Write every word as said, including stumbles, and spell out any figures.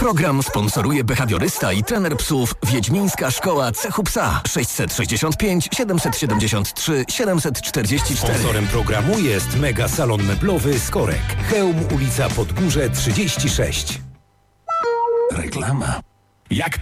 Program sponsoruje behawiorysta i trener psów Wiedźmińska Szkoła Cechu Psa. sześćset sześćdziesiąt pięć, siedemset siedemdziesiąt trzy, siedemset czterdzieści cztery. Sponsorem programu jest Mega Salon Meblowy Skorek. Chełm, ulica Podgórze trzydzieści sześć. Reklama. Jak